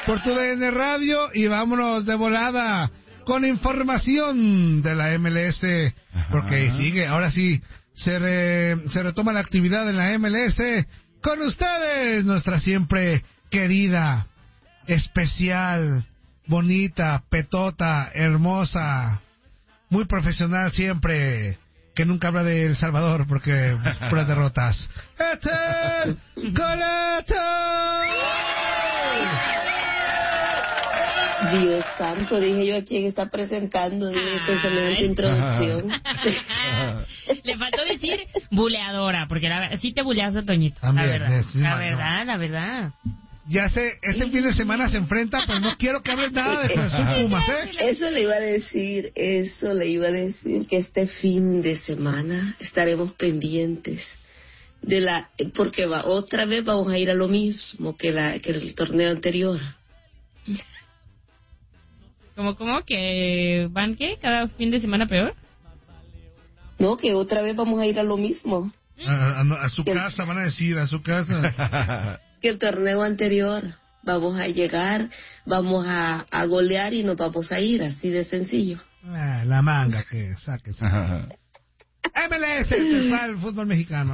por tu DN Radio y vámonos de volada con información de la MLS, porque sigue, ahora sí, se retoma la actividad en la MLS. Con ustedes, nuestra siempre querida, especial, bonita, petota, hermosa, muy profesional siempre, que nunca habla de El Salvador porque puras derrotas. ¡Ethel Coleto! Dios santo, dije yo a quién está presentando, dije con semejante introducción. Le faltó decir buleadora, porque sí te buleas a Toñito, También, la verdad. Ya sé, ese fin de semana se enfrenta, pero no quiero que hables nada de Jesús Pumas, ¿eh? Eso le iba a decir, que este fin de semana estaremos pendientes porque otra vez vamos a ir a lo mismo que el torneo anterior. ¿Cómo? ¿Que van qué? ¿Cada fin de semana peor? No, que otra vez vamos a ir a lo mismo. A su casa, van a decir, a su casa. Que el torneo anterior vamos a llegar, vamos a golear y nos vamos a ir, así de sencillo. La manga que saques. MLS, el fútbol mexicano.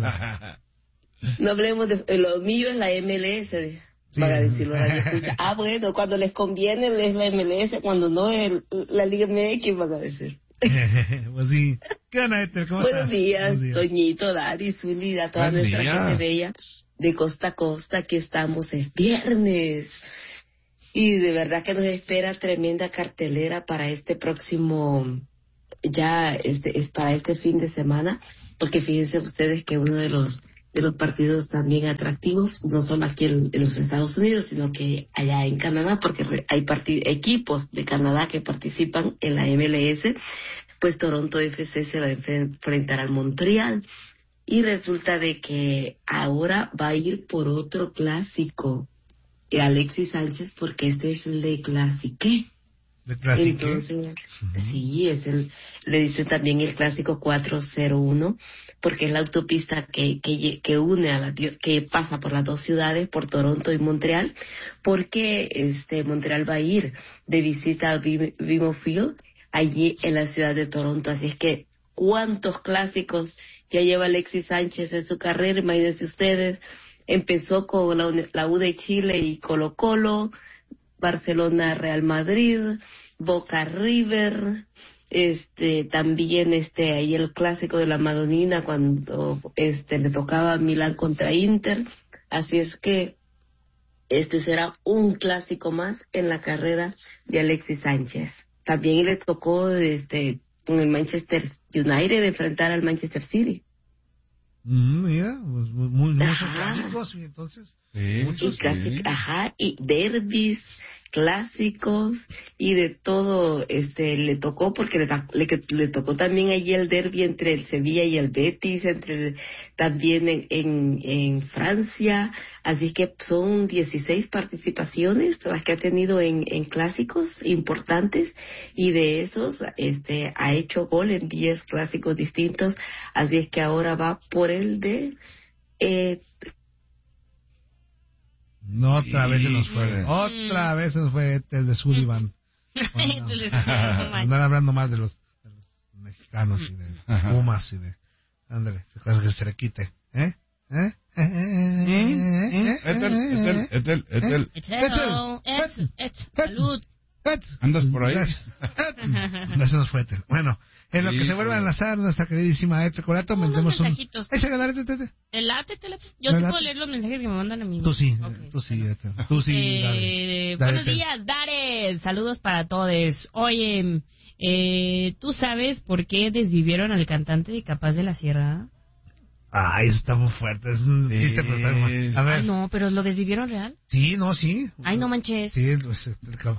No hablemos de... Lo mío es la MLS, van a decirlo. Escucha. Bueno, cuando les conviene es la MLS, cuando no es la Liga MX, van a decir. Pues sí. ¿Qué onda, Ethel? ¿Cómo estás? Buenos días, Toñito, Dari, Zuli, a toda nuestra gente bella de costa a costa. Aquí estamos, es viernes. Y de verdad que nos espera tremenda cartelera para este próximo, para este fin de semana, porque fíjense ustedes que uno de los partidos también atractivos, no solo aquí en los Estados Unidos, sino que allá en Canadá, porque hay equipos de Canadá que participan en la MLS, pues Toronto FC se va a enfrentar al Montreal. Y resulta de que ahora va a ir por otro clásico, Alexis Sánchez, porque este es el de Clasique. Entonces, sí, le dicen también el clásico 401, porque es la autopista que une que pasa por las dos ciudades, por Toronto y Montreal, porque Montreal va a ir de visita al BMO Field, allí en la ciudad de Toronto. Así es que, ¿cuántos clásicos ya lleva Alexis Sánchez en su carrera? Imagínense ustedes, empezó con la U de Chile y Colo-Colo, Barcelona, Real Madrid, Boca River, también ahí el clásico de la Madonina cuando le tocaba Milán contra Inter. Así es que será un clásico más en la carrera de Alexis Sánchez. También le tocó con el Manchester United enfrentar al Manchester City. Mira, pues muchos clásicos, y entonces muchos, y derbis, clásicos y de todo le tocó, porque le tocó también allí el derbi entre el Sevilla y el Betis, también en Francia. Así que son 16 participaciones las que ha tenido en clásicos importantes, y de esos ha hecho gol en 10 clásicos distintos. Así es que ahora va por el de otra vez se nos fue el de Sullivan. Andar hablando más de los mexicanos y de Pumas y de... Ándale, que se le quite. Salud. ¿Andas por ahí? No se nos fue Ethel. Bueno, en lo que se vuelve a enlazar nuestra queridísima Ethel Coleto, metemos un... Yo sí puedo leer los mensajes que me mandan a mí. Tú sí, Ethel. Tú sí, dale. Buenos días, Dare. Saludos para todos. Oye, ¿tú sabes por qué desvivieron al cantante de Capaz de la Sierra? Ay, eso está muy fuerte. Es un chiste, pero está mal. A ver. Ay, no, pero ¿lo desvivieron real? Sí, no, sí. Ay, no manches. Sí, pues,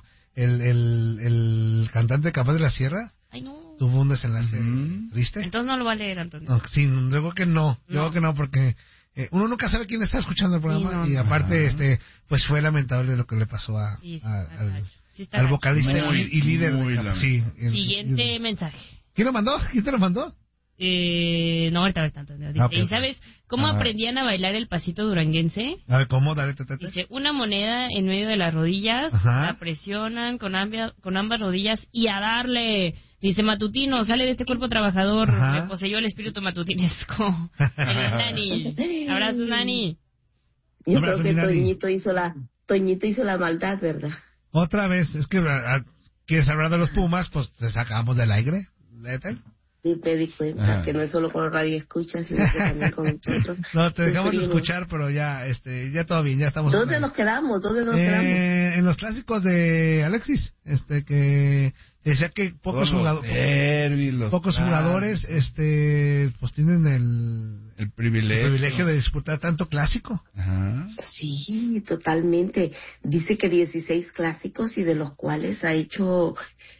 el cantante Capaz de la Sierra. Ay, no. Tuvo un desenlace triste. Entonces no lo va a leer, Antonio. No, sí, luego que no. Luego que no, porque uno nunca sabe quién está escuchando el programa. Y aparte, pues fue lamentable lo que le pasó al vocalista y líder. Siguiente mensaje. ¿Quién lo mandó? ¿Quién te lo mandó? No, ahorita tanto. Dice, Okay. ¿Y sabes cómo aprendían a bailar el pasito duranguense? A ver, ¿cómo? Dale, Dice, una moneda en medio de las rodillas, la presionan con ambas rodillas y a darle. Dice, matutino, sale de este cuerpo trabajador, me poseyó el espíritu matutinesco. Eres Nani. Abrazos, Nani. Yo creo que Toñito hizo la maldad, ¿verdad? Otra vez, es que quieres hablar de los Pumas, pues te sacamos del aire, Ethel. Sí, me di cuenta que no es solo con los radioescuchas, sino que también con nosotros. No, te dejamos de escuchar, pero ya todo bien, ya estamos. ¿Dónde nos quedamos? En los clásicos de Alexis, que decía que pocos jugadores, pues tienen el privilegio de disputar tanto clásico. Ajá. Sí, totalmente. Dice que 16 clásicos y de los cuales ha hecho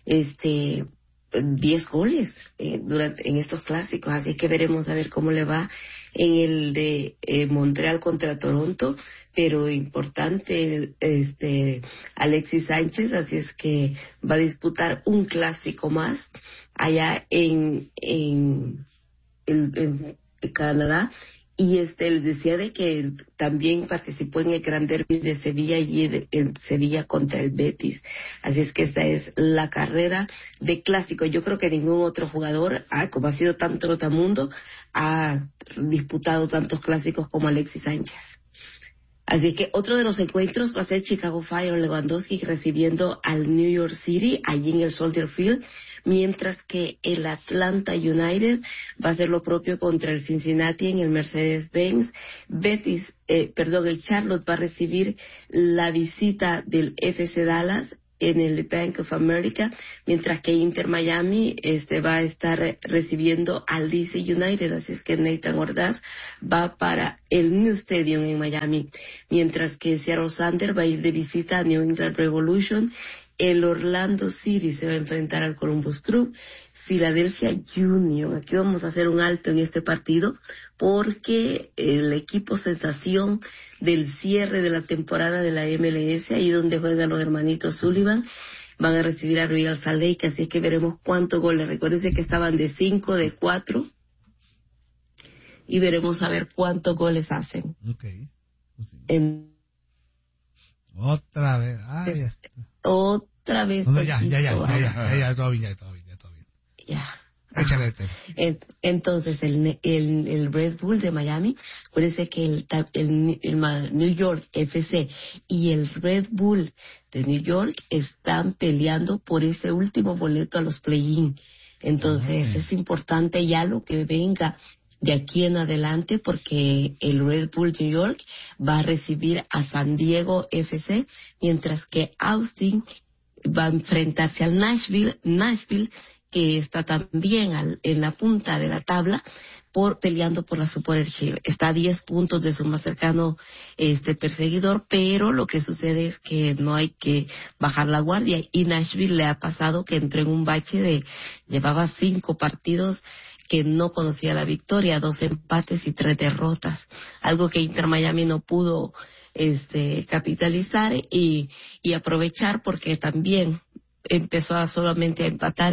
10 goles en estos clásicos, así que veremos a ver cómo le va en el de Montreal contra Toronto, pero importante Alexis Sánchez, así es que va a disputar un clásico más allá en Canadá. Y les decía de que también participó en el Gran Derby de Sevilla y en Sevilla contra el Betis. Así es que esta es la carrera de clásico. Yo creo que ningún otro jugador, como ha sido tan trotamundo, ha disputado tantos clásicos como Alexis Sánchez. Así que otro de los encuentros va a ser Chicago Fire, Lewandowski recibiendo al New York City allí en el Soldier Field, mientras que el Atlanta United va a hacer lo propio contra el Cincinnati en el Mercedes-Benz. El Charlotte va a recibir la visita del FC Dallas en el Bank of America, mientras que Inter Miami va a estar recibiendo al DC United, así es que Nathan Ordaz va para el New Stadium en Miami, mientras que Seattle Sander va a ir de visita a New England Revolution. El Orlando City se va a enfrentar al Columbus Crew. Philadelphia Union, aquí vamos a hacer un alto en este partido porque el equipo sensación del cierre de la temporada de la MLS, ahí donde juegan los hermanitos Sullivan, van a recibir a Real Salt Lake, así que veremos cuántos goles. Recuérdense que estaban de 5, de 4 y veremos a ver cuántos goles hacen. Okay. Otra vez. Otra vez. No, ya, todo bien. Ya. Échale. Entonces, el Red Bull de Miami, acuérdense que el New York FC y el Red Bull de New York están peleando por ese último boleto a los play-in. Entonces, es importante ya lo que venga de aquí en adelante, porque el Red Bull New York va a recibir a San Diego FC, mientras que Austin va a enfrentarse al Nashville, que está también en la punta de la tabla, peleando por la Super Shield. Está a 10 puntos de su más cercano perseguidor, pero lo que sucede es que no hay que bajar la guardia, y Nashville le ha pasado que entró en un bache llevaba 5 partidos que no conocía la victoria, 2 empates y 3 derrotas, algo que Inter Miami no pudo capitalizar y aprovechar, porque también empezó a solamente a empatar.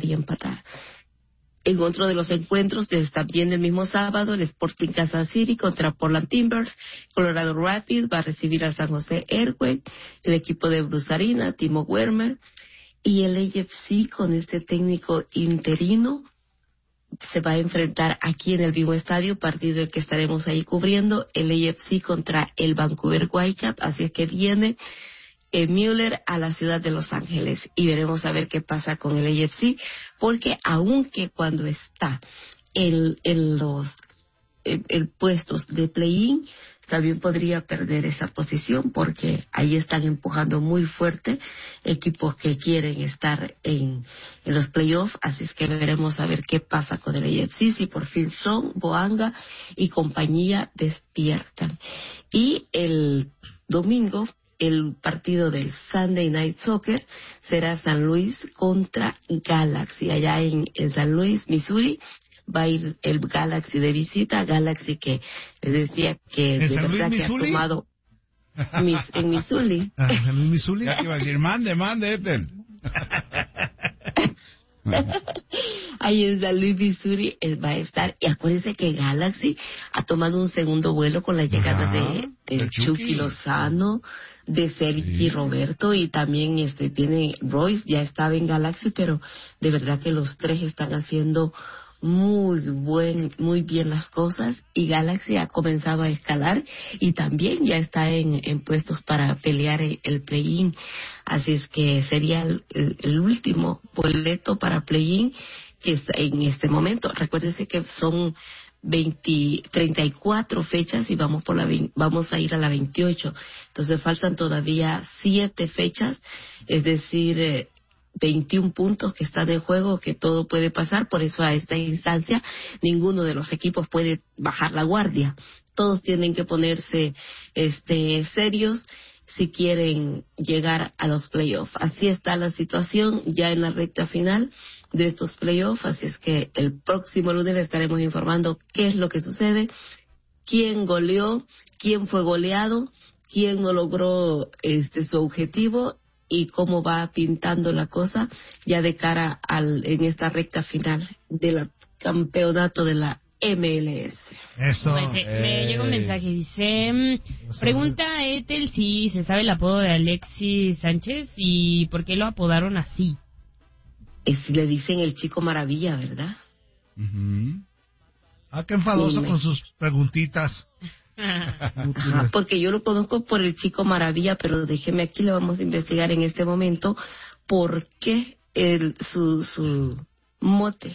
En otro de los encuentros también del mismo sábado, el Sporting Kansas City contra Portland Timbers, Colorado Rapids va a recibir al San Jose Earthquake, el equipo de Bruce Arena, Timo Werner, y el AFC con este técnico interino se va a enfrentar aquí en el Vivo Estadio, partido que estaremos ahí cubriendo, el AFC contra el Vancouver Whitecaps, así es que viene Müller a la ciudad de Los Ángeles y veremos a ver qué pasa con el AFC, porque aunque cuando está en los puestos de play-in, también podría perder esa posición, porque ahí están empujando muy fuerte equipos que quieren estar en los playoffs, así es que veremos a ver qué pasa con el AFC, si por fin Son, Boanga y compañía despiertan. Y el domingo, el partido del Sunday Night Soccer será San Luis contra Galaxy, allá en San Luis, Missouri. Va a ir el Galaxy de visita, Galaxy que les decía que de verdad que ha tomado en Missouri. ¿En Missouri? Ya que iba a decir, mande, Ethel. ahí en San Luis, Missouri, va a estar. Y acuérdense que Galaxy ha tomado un segundo vuelo con la llegada de Chucky Lozano, de Sergi Roberto, y también tiene Royce, ya estaba en Galaxy, pero de verdad que los tres están haciendo muy bien las cosas, y Galaxy ha comenzado a escalar y también ya está en puestos para pelear el play-in. Así es que sería el último boleto para play-in que está en este momento. Recuérdense que son 34 fechas y vamos a ir a la 28. Entonces faltan todavía 7 fechas, es decir, 21 puntos que están en juego, que todo puede pasar. Por eso a esta instancia ninguno de los equipos puede bajar la guardia. Todos tienen que ponerse serios si quieren llegar a los playoffs. Así está la situación ya en la recta final de estos playoffs. Así es que el próximo lunes le estaremos informando qué es lo que sucede, quién goleó, quién fue goleado, quién no logró su objetivo y cómo va pintando la cosa ya de cara en esta recta final del campeonato de la MLS. Eso. Me llega un mensaje, dice, pregunta a Ethel si se sabe el apodo de Alexis Sánchez y por qué lo apodaron así. Le dicen el Chico Maravilla, ¿verdad? Qué enfadoso con sus preguntitas. Porque yo lo conozco por el Chico Maravilla, pero déjeme aquí, le vamos a investigar en este momento por qué su mote.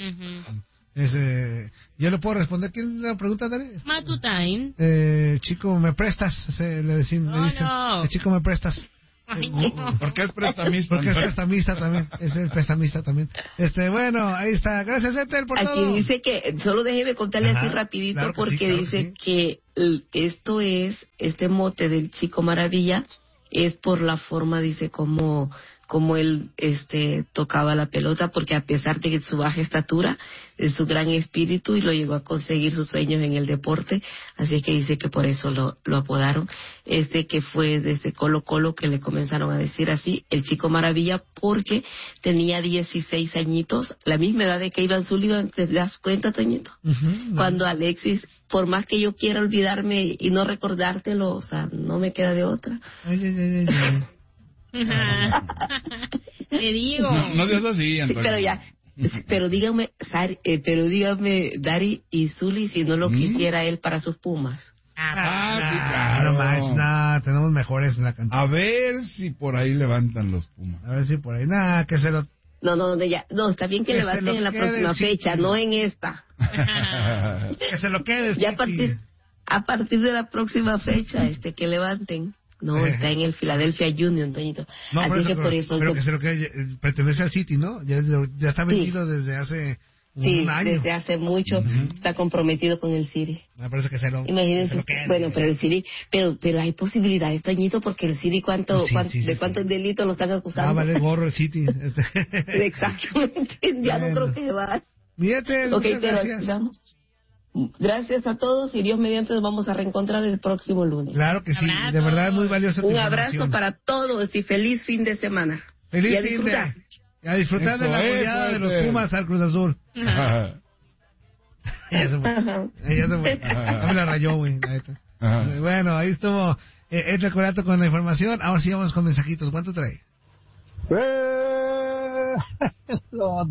Yo le puedo responder. ¿Quién le pregunta, David? Matutain. Chico, ¿me prestas? Le dicen, no. Chico, ¿me prestas? ¿Por qué es prestamista? Porque es prestamista también. Es el prestamista también. Bueno, ahí está. Gracias, Ethel, por todo. Aquí dice que, solo déjeme contarle así rapidito, claro porque dice que esto es, este mote del Chico Maravilla es por la forma, dice, como él tocaba la pelota, porque a pesar de su baja estatura, es su gran espíritu y lo llegó a conseguir sus sueños en el deporte. Así que dice que por eso lo apodaron. Que fue desde Colo Colo que le comenzaron a decir así, el Chico Maravilla, porque tenía 16 añitos, la misma edad de que Ivan Sullivan. ¿Te das cuenta, Toñito? Cuando Alexis, por más que yo quiera olvidarme y no recordártelo, o sea, no me queda de otra. Te digo. No seas así, Antonio. Pero dígame, Dari y Zuli, si no lo quisiera él para sus Pumas. Sí, claro. Tenemos mejores en la cantidad. A ver si por ahí levantan los Pumas. A ver si por ahí, que se lo... No, está bien que levanten en la próxima fecha, no en esta. Que se lo quede. Ya a partir de la próxima fecha, que levanten. No, está en el Philadelphia Union, Toñito. No, así pero que se lo quede, pertenece al City, ¿no? Ya está vendido desde hace un año. Desde hace mucho está comprometido con el City. Me parece que imagínense, pero el City, pero hay posibilidades, Toñito, porque el City cuántos delitos lo están acusando. Vale gorro el City. Exactamente, ya no creo que va. Mírate, gracias. Gracias a todos y Dios mediante nos vamos a reencontrar el próximo lunes. Claro que sí, de verdad es muy valioso. Un abrazo para todos y feliz fin de semana. Feliz fin de... A disfrutar de la goleada de los Pumas al Cruz Azul. Ella se fue. No me la rayó, güey. Bueno, ahí estuvo el Corato con la información. Ahora sí vamos con mensajitos. ¿Cuánto trae? Pero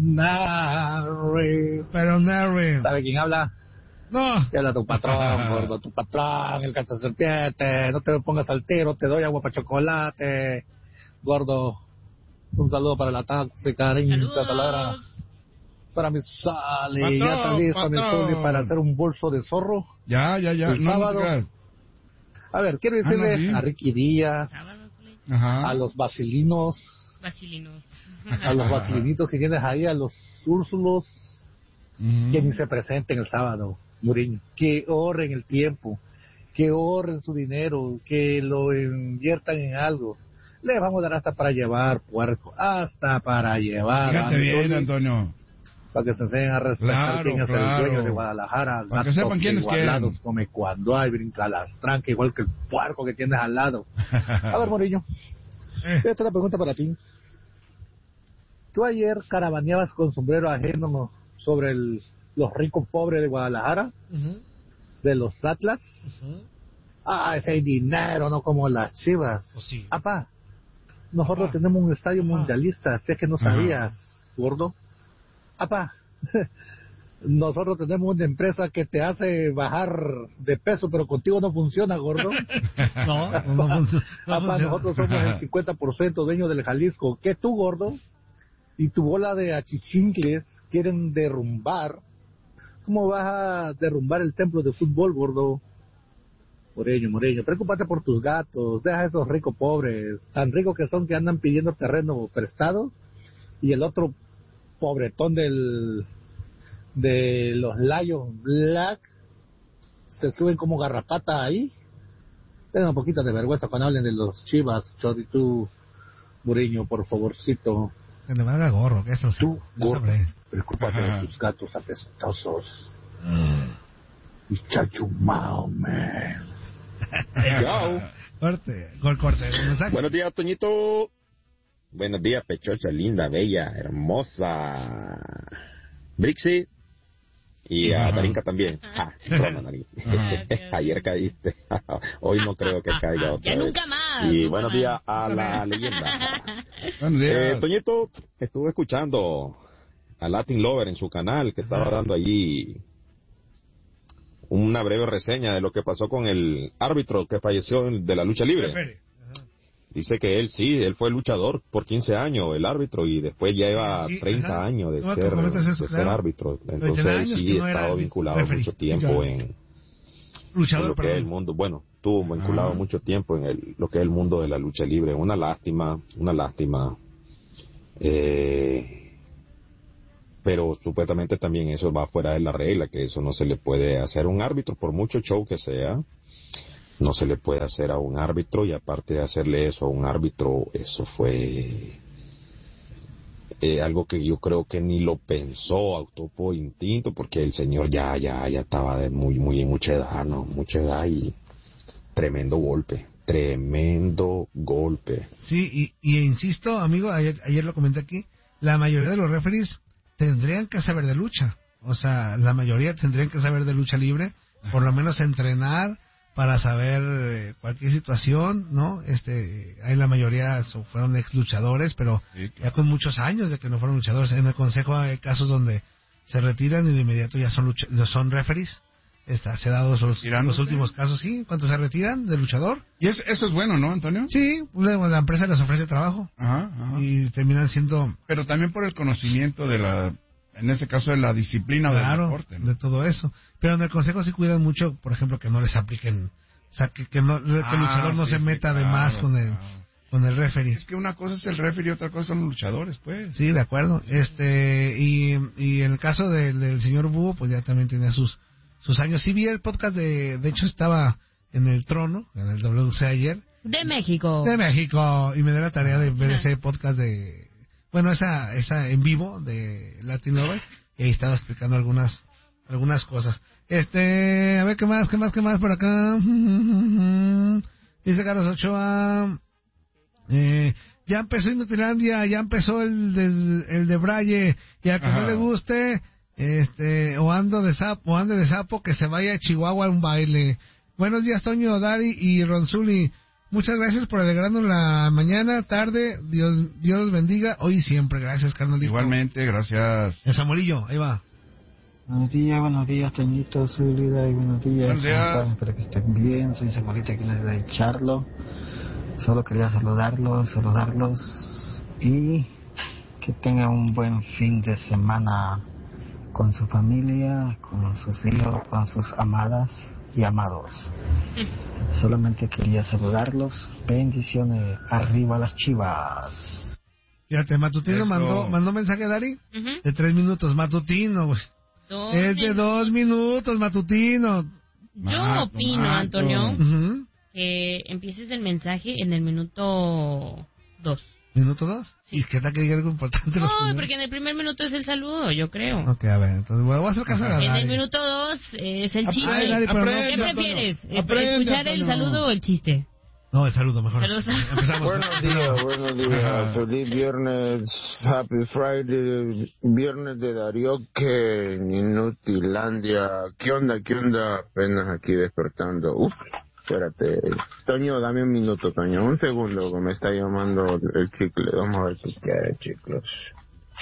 Nary. ¿Sabe quién habla? No. Te habla tu patrón, gordo, tu patrón, el cazaserpiente. No te pongas al tiro, te doy agua para chocolate. Gordo, un saludo para la taxi, cariño, catalara. Para mi Sally, ya está listo mi Sally para hacer un bolso de zorro. Ya. El sábado. A ver, quiero decirle a Ricky Díaz, a los Basilinos, a los Basilinitos que tienes ahí, a los Úrsulos, que ni se presenten el sábado. Muriño, que ahorren el tiempo, que ahorren su dinero, que lo inviertan en algo. Les vamos a dar hasta para llevar, puerco, hasta para llevar. Fíjate bien, Antonio. Para que se enseñen a respetar quién es el dueño de Guadalajara. Para que sepan quiénes quieren. Come cuando hay, brinca las trancas, igual que el puerco que tienes al lado. A ver, Muriño, esta es la pregunta para ti. Tú ayer caravaneabas con sombrero ajeno sobre los ricos pobres de Guadalajara, de los Atlas. Ese hay dinero, no como las Chivas. Pues sí. Apá, nosotros tenemos un estadio mundialista, sé que no sabías, gordo. Apá, nosotros tenemos una empresa que te hace bajar de peso, pero contigo no funciona, gordo. No funciona. Nosotros somos el 50% dueño del Jalisco. ¿Qué tú, gordo? Y tu bola de achichincles quieren derrumbar. ¿Cómo vas a derrumbar el templo de fútbol, gordo? Moreño, preocúpate por tus gatos, deja a esos ricos pobres, tan ricos que son que andan pidiendo terreno prestado, y el otro pobretón de los Lions Black se suben como garrapata ahí. Tengan un poquito de vergüenza cuando hablen de los Chivas, Chori, tú, Moreño, por favorcito. Que le valga gorro, que eso tú, gordo, preocúpate de tus gatos apestosos. Y chachumao, man. Corte. Buenos días, Toñito. Buenos días, pechocha, linda, bella, hermosa. Brixie. Y a Darinka también. Broma, Darinka. Ayer caíste. Hoy no creo que caiga otra vez. Nunca más. Y buenos días a la leyenda. Buenos días. Toñito, estuve escuchando a Latin Lover en su canal, que estaba dando allí una breve reseña de lo que pasó con el árbitro que falleció de la lucha libre. Dice que él fue luchador por 15 años, el árbitro, y después ya lleva 30 años de ser árbitro. Entonces sí, ha estado vinculado mucho tiempo en lo que es el mundo. Bueno, estuvo vinculado mucho tiempo en lo que es el mundo de la lucha libre. Una lástima. Pero supuestamente también eso va fuera de la regla, que eso no se le puede hacer a un árbitro, por mucho show que sea, no se le puede hacer a un árbitro, y aparte de hacerle eso a un árbitro, eso fue algo que yo creo que ni lo pensó, actuó por instinto, porque el señor ya estaba de mucha edad, ¿no? Mucha edad, y tremendo golpe. Sí, y insisto, amigo, ayer lo comenté aquí, la mayoría de los referees tendrían que saber de lucha. O sea, la mayoría tendrían que saber de lucha libre, por lo menos entrenar para saber cualquier situación, ¿no? Ahí la mayoría fueron ex luchadores, pero ya con muchos años de que no fueron luchadores. En el consejo hay casos donde se retiran y de inmediato ya son referees. Se ha dado los últimos casos, sí, cuando se retiran de luchador. Y eso es bueno, ¿no, Antonio? Sí, la empresa les ofrece trabajo. Ajá. Y terminan siendo... Pero también por el conocimiento en este caso, de la disciplina del deporte, ¿no? De todo eso. Pero en el consejo sí cuidan mucho, por ejemplo, que no les apliquen, o sea, que el luchador no se meta de más con el referee. Es que una cosa es el referee y otra cosa son los luchadores, pues. Sí, de acuerdo. Y en el caso del señor Búho, pues ya también tenía sus años. Sí vi el podcast de hecho estaba en el Trono, en el WC ayer. De México. Y me dio la tarea de ver ese podcast esa en vivo de Latin Lover, y ahí estaba explicando algunas cosas. A ver, ¿qué más por acá? Dice Carlos Ochoa, ya empezó Inutilandia, ya empezó el de Braille, y a que no le guste, o ande de sapo, que se vaya a Chihuahua a un baile. Buenos días, Toño, Dari y Ronzuli. Muchas gracias por alegrarnos la mañana, tarde. Dios los bendiga hoy y siempre. Gracias, carnalito. Igualmente, gracias. El Samuelillo, ahí va. Buenos días, Toñito, Zulida, y buenos días. Buenos días. Espero que estén bien. Soy Samuelita, aquí de Charlo. Solo quería saludarlos y que tengan un buen fin de semana con su familia, con sus hijos, con sus amadas y amados. Solamente quería saludarlos. Bendiciones. Arriba las Chivas. Fíjate, Matutino mandó mensaje, Dari, de 3 minutos. Matutino, güey. Es de 2 minutos, Matutino. Yo opino, Antonio, que empieces el mensaje en el minuto 2. ¿Minuto 2? Sí. ¿Y qué tal que diga algo importante? No, porque en el primer minuto es el saludo, yo creo. Ok, a ver, entonces voy a hacer caso a Dari. En el minuto 2 es el chiste. Dari, ¿Qué prefieres? ¿Escuchar el saludo o el chiste? No, el saludo mejor. Empezamos. Buenos días. Feliz viernes. Happy Friday. Viernes de Darioque, Inutilandia. ¿Qué onda? Apenas aquí despertando. Espérate. Toño, dame un minuto, Toño. Un segundo, que me está llamando el chicle. Vamos a ver qué quiere, chicos.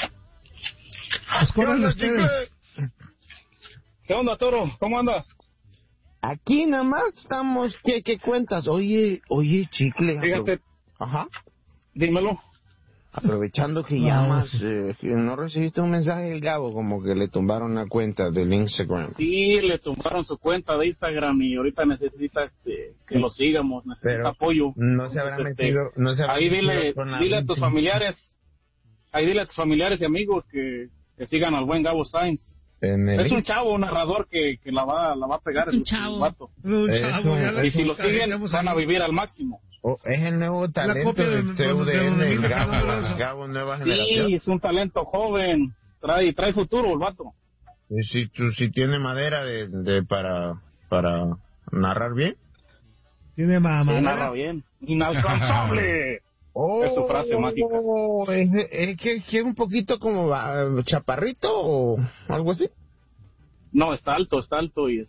¿Qué onda, ustedes? ¿Qué onda, Toro? ¿Cómo andas? Aquí nada más estamos, ¿qué cuentas? Oye, chicle. Fíjate. Ajá. Dímelo. Aprovechando que llamas, ¿no recibiste un mensaje del Gabo como que le tumbaron la cuenta del Instagram? Sí, le tumbaron su cuenta de Instagram y ahorita necesita que lo sigamos, necesita apoyo. No se habrá metido, ahí dile a tus familiares, y amigos que sigan al buen Gabo Sainz. Es un chavo, un narrador que la va a pegar. Es un chavo. Y si lo siguen, van a vivir al máximo. Es el nuevo talento del CUDN, el Gabo Nueva Generación. Sí, es un talento joven. Trae futuro el vato. ¿Y si tiene madera para narrar bien? ¿Tiene madera? Narra bien. Inalcanzable. Es su frase mágica. ¿Es que un poquito como chaparrito o algo así? No, está alto y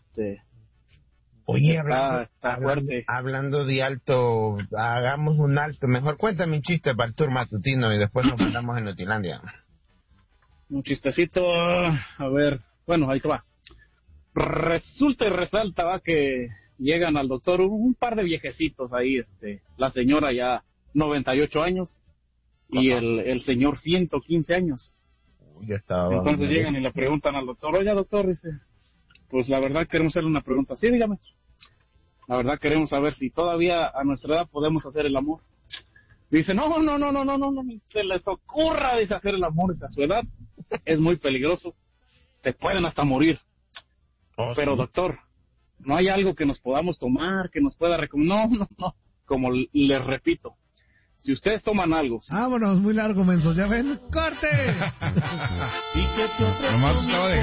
Oye, está fuerte. Hablando de alto, hagamos un alto. Mejor cuéntame un chiste para el tour matutino y después nos mandamos en Nutilandia. Un chistecito, a ver, bueno, ahí se va. Resulta y resalta que llegan al doctor un par de viejecitos ahí, la señora ya 98 años y el señor 115 años. Ya estaba. Entonces llegan y le preguntan al doctor, oye doctor, dice, pues la verdad queremos hacerle una pregunta. Sí, dígame. La verdad queremos saber si todavía a nuestra edad podemos hacer el amor. Dice, no, ni se les ocurra, dice, hacer el amor a su edad. Es muy peligroso. Se pueden hasta morir. Pero, sí, doctor, ¿no hay algo que nos podamos tomar, que nos pueda recomendar? No. Como les repito, si ustedes toman algo... Vámonos, muy largo, mensos. ¿Ya ven? ¡Corte! Nomás estaba de